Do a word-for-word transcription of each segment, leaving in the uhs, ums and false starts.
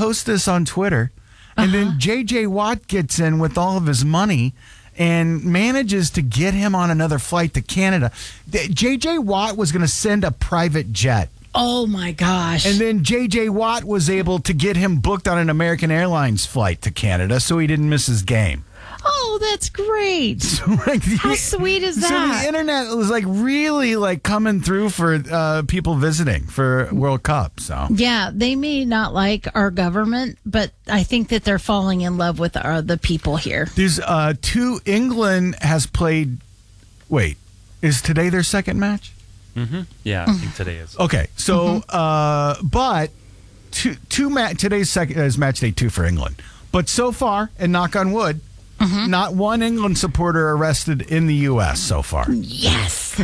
post this on Twitter, and uh-huh. then J J. Watt gets in with all of his money and manages to get him on another flight to Canada. J J. Watt was going to send a private jet. Oh, my gosh. And then J J. Watt was able to get him booked on an American Airlines flight to Canada so he didn't miss his game. Oh, that's great. So, like, the, How sweet is that? So the internet was like really like coming through for uh, people visiting for World Cup. So yeah, they may not like our government, but I think that they're falling in love with our, the people here. There's uh, two, England has played, wait, is today their second match? Mm-hmm. Yeah, I think today is. Okay, so, mm-hmm. uh, but two, two ma- today's second is match day two for England. But so far, and knock on wood, mm-hmm. not one England supporter arrested in the U S so far. Yes.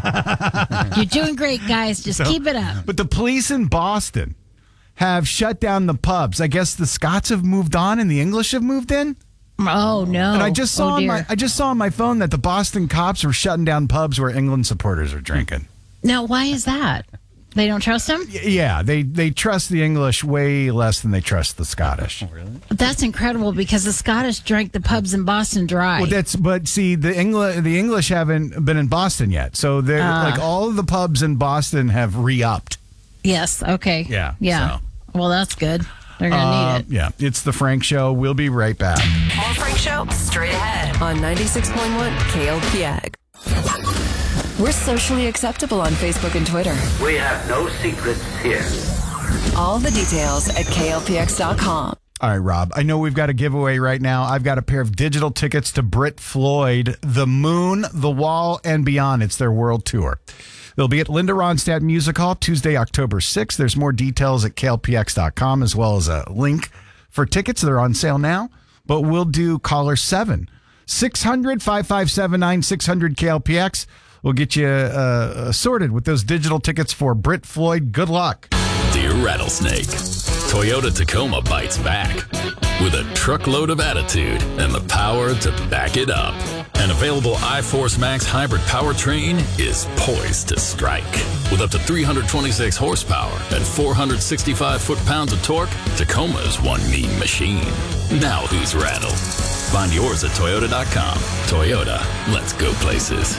You're doing great, guys. Just so, keep it up. But the police in Boston have shut down the pubs. I guess the Scots have moved on and the English have moved in. Oh, no. And I just saw oh, on my I just saw on my phone that the Boston cops were shutting down pubs where England supporters are drinking. Now, why is that? They don't trust them? Yeah, they, they trust the English way less than they trust the Scottish. Oh, really? That's incredible because the Scottish drank the pubs in Boston dry. Well, that's but see the Engl- the English haven't been in Boston yet, so they're uh, like all of the pubs in Boston have re-upped. Yes. Okay. Yeah. Yeah. So. Well, that's good. They're gonna uh, need it. Yeah. It's the Frank Show. We'll be right back. More Frank Show straight ahead on ninety-six point one K L P A G. We're socially acceptable on Facebook and Twitter. We have no secrets here. All the details at K L P X dot com. All right, Rob, I know we've got a giveaway right now. I've got a pair of digital tickets to Brit Floyd, The Moon, The Wall, and Beyond. It's their world tour. They'll be at Linda Ronstadt Music Hall Tuesday, October sixth. There's more details at K L P X dot com as well as a link for tickets. They're on sale now, but we'll do caller seven. six hundred, five five seven, nine six hundred K L P X. We'll get you uh, sorted with those digital tickets for Brit Floyd. Good luck. Dear Rattlesnake, Toyota Tacoma bites back with a truckload of attitude and the power to back it up. An available iForce Max hybrid powertrain is poised to strike. With up to three hundred twenty-six horsepower and four hundred sixty-five foot-pounds of torque, Tacoma is one mean machine. Now who's rattled? Find yours at Toyota dot com. Toyota, let's go places.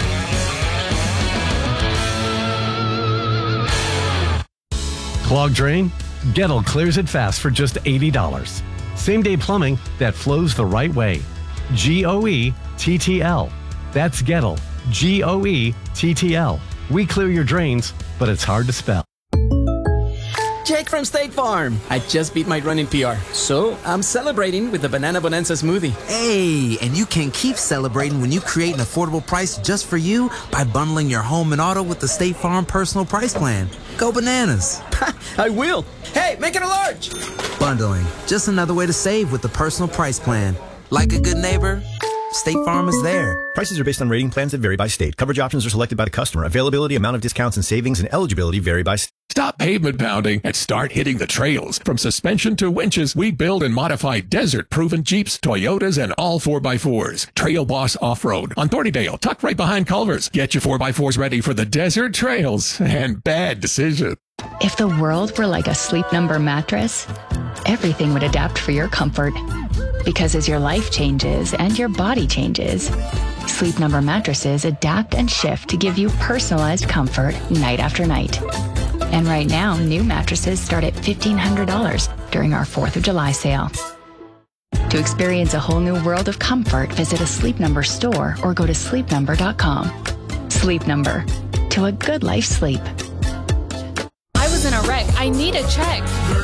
Clogged drain? Gettle clears it fast for just eighty dollars. Same-day plumbing that flows the right way. G O E T T L. That's Gettle. G O E T T L. We clear your drains, but it's hard to spell. Jake from State Farm. I just beat my running P R, so I'm celebrating with the Banana Bonanza smoothie. Hey, and you can keep celebrating when you create an affordable price just for you by bundling your home and auto with the State Farm Personal Price Plan. Go bananas. I will. Hey, make it a large. Bundling, just another way to save with the Personal Price Plan. Like a good neighbor, State Farm is there. Prices are based on rating plans that vary by state. Coverage options are selected by the customer. Availability, amount of discounts and savings, and eligibility vary by state. Stop pavement pounding and start hitting the trails. From suspension to winches, we build and modify desert-proven Jeeps, Toyotas, and all four by fours. Trail Boss Off-Road on Thornydale, tucked right behind Culver's. Get your four by fours ready for the desert trails and bad decisions. If the world were like a Sleep Number mattress, everything would adapt for your comfort. Because as your life changes and your body changes, Sleep Number mattresses adapt and shift to give you personalized comfort night after night. And right now, new mattresses start at fifteen hundred dollars during our fourth of July sale. To experience a whole new world of comfort, visit a Sleep Number store or go to sleep number dot com. Sleep Number. To a good life sleep. I was in a wreck. I need a check.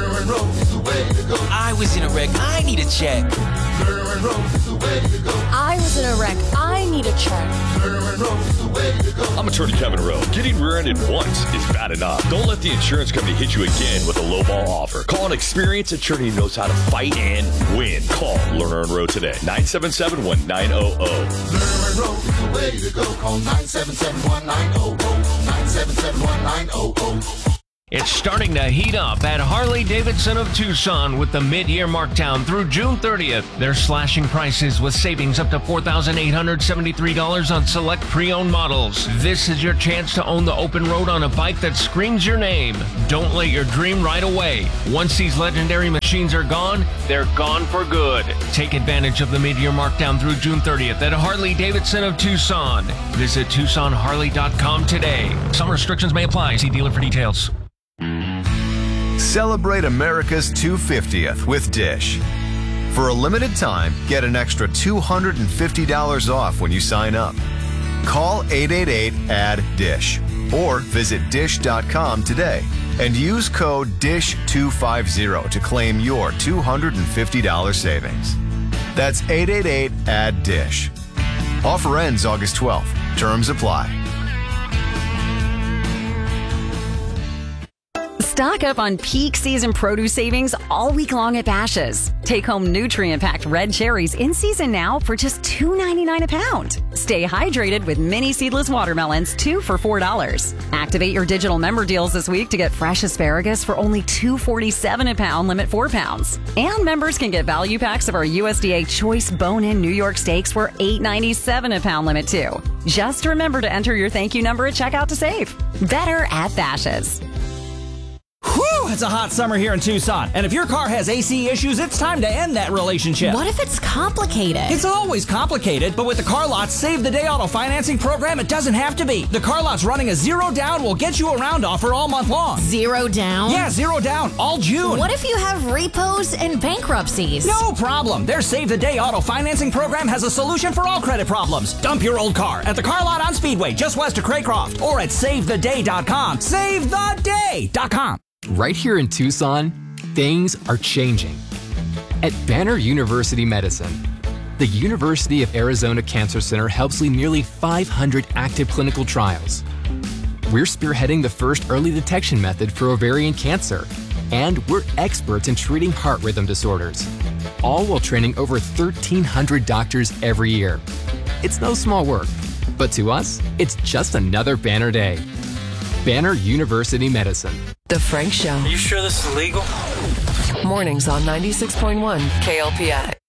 I was in a wreck. I need a check. I was in a wreck. I need a check. I'm attorney Kevin Rowe. Getting rear-ended once is bad enough. Don't let the insurance company hit you again with a lowball offer. Call an experienced attorney who knows how to fight and win. Call Lerner and Rowe today. nine seven seven, one nine zero zero. Lerner and Rowe is the way to go. Call nine seven seven, one nine zero zero. nine seven seven, one nine zero zero. It's starting to heat up at Harley-Davidson of Tucson with the mid-year markdown through June thirtieth. They're slashing prices with savings up to four thousand eight hundred seventy-three dollars on select pre-owned models. This is your chance to own the open road on a bike that screams your name. Don't let your dream ride away. Once these legendary machines are gone, they're gone for good. Take advantage of the mid-year markdown through June thirtieth at Harley-Davidson of Tucson. Visit Tucson Harley dot com today. Some restrictions may apply. See dealer for details. Celebrate America's two hundred fiftieth with Dish. For a limited time, get an extra two hundred fifty dollars off when you sign up. Call eight eight eight, A D D, DISH or visit dish dot com today and use code D I S H two fifty to claim your two hundred fifty dollars savings. That's eight eight eight, A D D, DISH. Offer ends August twelfth. Terms apply. Stock up on peak season produce savings all week long at Bash's'. Take home nutrient-packed red cherries in season now for just two ninety-nine a pound. Stay hydrated with mini seedless watermelons, two for four dollars. Activate your digital member deals this week to get fresh asparagus for only two forty-seven a pound, limit four pounds. And members can get value packs of our U S D A Choice Bone-In New York Steaks for eight ninety-seven a pound, limit two. Just remember to enter your thank you number at checkout to save. Better at Bash's'. Whew, it's a hot summer here in Tucson. And if your car has A C issues, it's time to end that relationship. What if it's complicated? It's always complicated, but with the Car Lot's Save the Day Auto Financing Program, it doesn't have to be. The Car Lot's running a zero down will get you around offer all month long. Zero down? Yeah, zero down, all June. What if you have repos and bankruptcies? No problem. Their Save the Day Auto Financing Program has a solution for all credit problems. Dump your old car at the Car Lot on Speedway, just west of Craycroft, or at save the day dot com. save the day dot com. Right here in Tucson, things are changing. At Banner University Medicine, the University of Arizona Cancer Center helps lead nearly five hundred active clinical trials. We're spearheading the first early detection method for ovarian cancer, and we're experts in treating heart rhythm disorders, all while training over thirteen hundred doctors every year. It's no small work, but to us, it's just another Banner day. Banner University Medicine. The Frank Show. Are you sure this is legal? Mornings on ninety-six point one K L P X.